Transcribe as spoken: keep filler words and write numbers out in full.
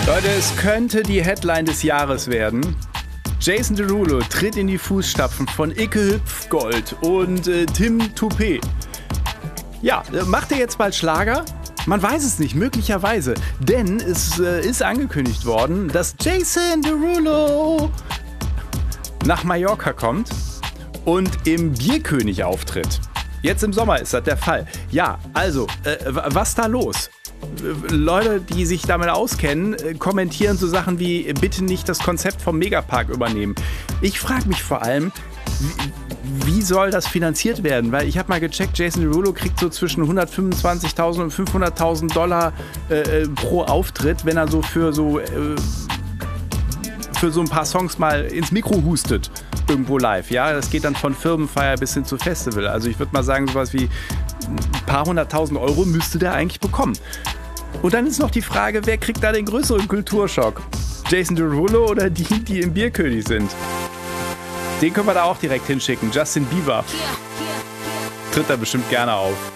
Leute, es könnte die Headline des Jahres werden. Jason Derulo tritt in die Fußstapfen von Icke Hüpfgold und äh, Tim Toupé. Ja, macht er jetzt bald Schlager? Man weiß es nicht, möglicherweise. Denn es äh, ist angekündigt worden, dass Jason Derulo nach Mallorca kommt und im Bierkönig auftritt. Jetzt im Sommer ist das der Fall. Ja, also, äh, was da los? Leute, die sich damit auskennen, kommentieren so Sachen wie bitte nicht das Konzept vom Megapark übernehmen. Ich frage mich vor allem, wie, wie soll das finanziert werden? Weil ich habe mal gecheckt, Jason Derulo kriegt so zwischen hundertfünfundzwanzigtausend und fünfhunderttausend Dollar äh, pro Auftritt, wenn er so für so äh, für so ein paar Songs mal ins Mikro hustet, irgendwo live. Ja, das geht dann von Firmenfeier bis hin zu Festival. Also ich würde mal sagen, sowas wie ein paar hunderttausend Euro müsste der eigentlich bekommen. Und dann ist noch die Frage, wer kriegt da den größeren Kulturschock? Jason Derulo oder die, die im Bierkönig sind? Den können wir da auch direkt hinschicken. Justin Bieber tritt da bestimmt gerne auf.